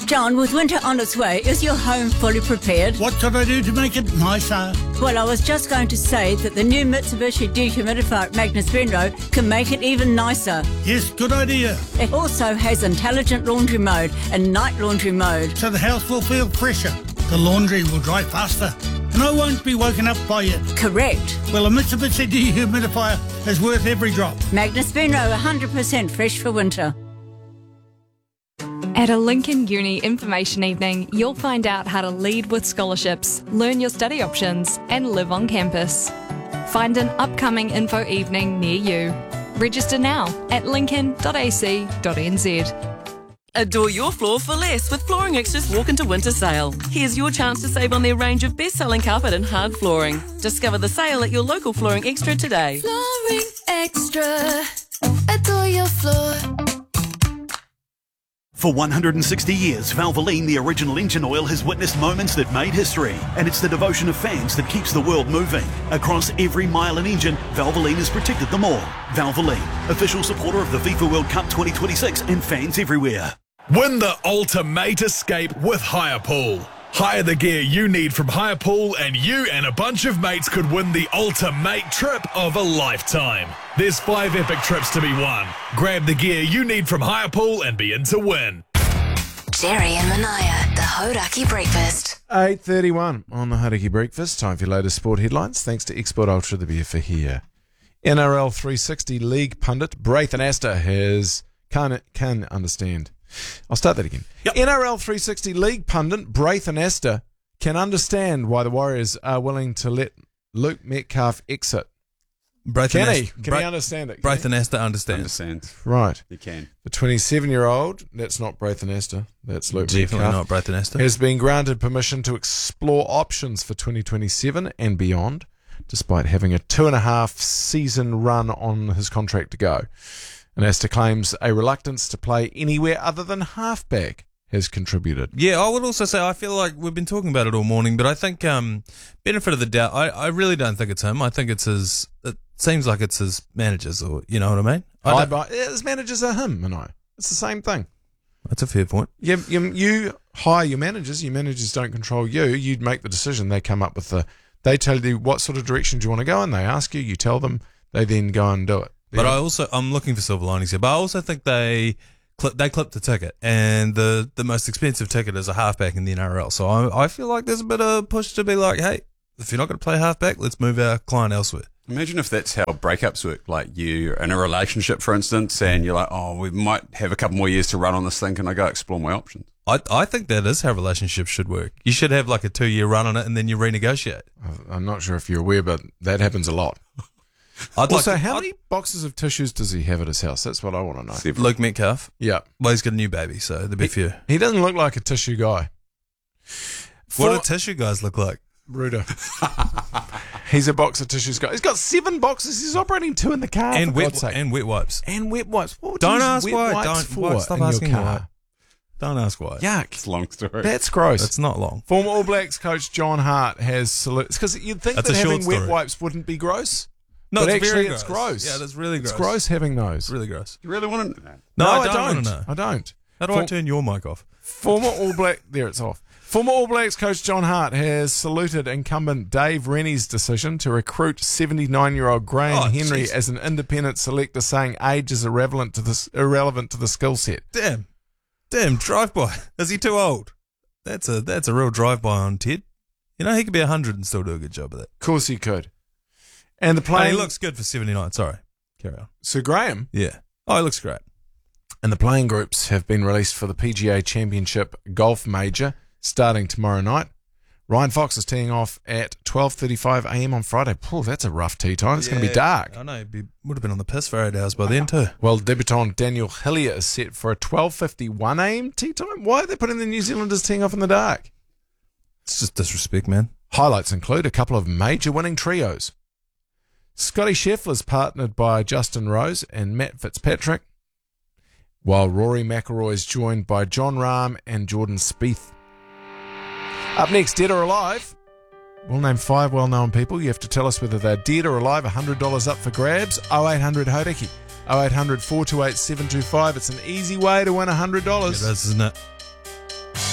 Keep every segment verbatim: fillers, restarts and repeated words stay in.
John, with winter on its way, is your home fully prepared? What could I do to make it nicer? Well, I was just going to say that the new Mitsubishi dehumidifier at Magnus Benro can make it even nicer. Yes, good idea. It also has intelligent laundry mode and night laundry mode. So the house will feel fresher, the laundry will dry faster, and I won't be woken up by it. Correct. Well, a Mitsubishi dehumidifier is worth every drop. Magnus Benro, one hundred percent fresh for winter. At a Lincoln Uni information evening, you'll find out how to lead with scholarships, learn your study options, and live on campus. Find an upcoming info evening near you. Register now at lincoln dot a c dot n z. Adore your floor for less with Flooring Extra's Walk into Winter Sale. Here's your chance to save on their range of best-selling carpet and hard flooring. Discover the sale at your local Flooring Extra today. Flooring Extra. Adore your floor. For one hundred sixty years, Valvoline, the original engine oil, has witnessed moments that made history. And it's the devotion of fans that keeps the world moving. Across every mile and engine, Valvoline has protected them all. Valvoline, official supporter of the FIFA World Cup twenty twenty-six and fans everywhere. Win the ultimate escape with Hirepool. Hire the gear you need from Hirepool and you and a bunch of mates could win the ultimate trip of a lifetime. There's five epic trips to be won. Grab the gear you need from Hirepool and be in to win. Jerry and Manaya, the Hodaki Breakfast. eight thirty-one on the Hodaki Breakfast. Time for your latest sport headlines. Thanks to Export Ultra, the beer for here. N R L three sixty League pundit Braithen Astor has can can understand. I'll start that again. Yep. N R L three sixty League pundit Braithen Astor can understand why the Warriors are willing to let Luke Metcalf exit. Braithen can he? Astor, Can Bra- he understand it? Braithen Astor understands. Understand. Right. You can. The twenty-seven-year-old, that's not Braithen Astor, that's Luke Definitely Metcalf, not Braithen Astor, has been granted permission to explore options for twenty twenty-seven and beyond, despite having a two-and-a-half season run on his contract to go. And Astor claims a reluctance to play anywhere other than halfback has contributed. Yeah, I would also say I feel like we've been talking about it all morning, but I think um, benefit of the doubt, I, I really don't think it's him. I think it's his, it seems like it's his managers, or you know what I mean? I I buy, his managers are him and I. It's the same thing. That's a fair point. You, you, you hire your managers, your managers don't control you. You'd make the decision. They come up with the, they tell you what sort of direction do you want to go in. They ask you, you tell them, they then go and do it. But I also, I'm looking for silver linings here, but I also think they clip, they clipped the ticket, and the, the most expensive ticket is a halfback in the N R L. So I, I feel like there's a bit of push to be like, hey, if you're not going to play halfback, let's move our client elsewhere. Imagine if that's how breakups work. Like you're in a relationship, for instance, and you're like, oh, we might have a couple more years to run on this thing. Can I go explore my options? I I think that is how relationships should work. You should have like a two-year run on it, and then you renegotiate. I'm not sure if you're aware, but that happens a lot. I'd also, like to, how I'd, many boxes of tissues does he have at his house? That's what I want to know. Several. Luke Metcalf? Yeah. Well, he's got a new baby, so there'll be a few. He doesn't look like a tissue guy. What For, do tissue guys look like? Ruder. He's a box of tissues guy. He's got seven boxes. He's operating two in the car. And for wet God's sake. and wet wipes. And wet wipes. What would Don't you use ask wet why. wipes Don't for why. Stop in asking your car? why. Don't ask why. Yuck. It's a long story. That's gross. It's not long. Former All Blacks coach John Hart has saluted. Because you'd think That's that a short having wet story. wipes wouldn't be gross. No, but it's actually very it's gross. gross. Yeah, that's really gross. It's gross having those. It's really gross. You really want to know? No, No, I I don't, don't. want to know. I don't. How do For- I turn your mic off? Former All Black, there it's off. Former All Blacks coach John Hart has saluted incumbent Dave Rennie's decision to recruit seventy-nine-year-old Graham Oh, Henry geez. as an independent selector, saying age is irrelevant to the irrelevant to the skill set. Damn, damn, drive-by. Is he too old? That's a that's a real drive-by on Ted. You know, he could be one hundred and still do a good job of that. Of course he could. And the And playing he looks good for seventy-nine. Sorry, carry on. Sir Graham. Yeah. Oh, he looks great. And the playing groups have been released for the P G A Championship Golf Major starting tomorrow night. Ryan Fox is teeing off at twelve thirty-five a.m. on Friday. Poor, that's a rough tee time. It's going to be dark. I know. He would have been on the piss for eight hours by then too. Well, debutant Daniel Hillier is set for a twelve fifty-one a.m. tee time. Why are they putting the New Zealanders teeing off in the dark? It's just disrespect, man. Highlights include a couple of major winning trios. Scotty Scheffler's partnered by Justin Rose and Matt Fitzpatrick, while Rory McIlroy is joined by John Rahm and Jordan Spieth. Up next, Dead or Alive. We'll name five well-known people. You have to tell us whether they're dead or alive. one hundred dollars up for grabs. oh eight hundred Hodaki. oh eight hundred, four two eight, seven two five. It's an easy way to win one hundred dollars. It is, isn't it?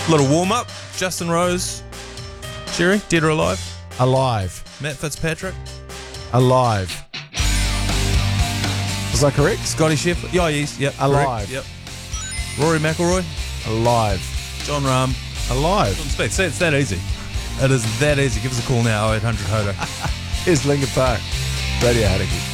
Little warm up. Justin Rose. Sherry, dead or alive? Alive. Matt Fitzpatrick. Alive. Was that correct? Scotty Sheffler. Yeah, yes. Yep. Alive. Correct. Yep. Rory McIlroy. Alive. John Rahm. Alive. John Speed. See, it's that easy. It is that easy. Give us a call now, eight hundred Hoda. Here's Lincoln Park. Radio Hauraki.